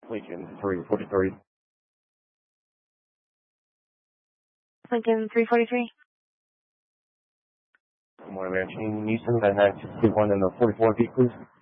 Lincoln 343. Lincoln 343. Good morning, Mayor. Can you send that 961 and the 44 feet, please?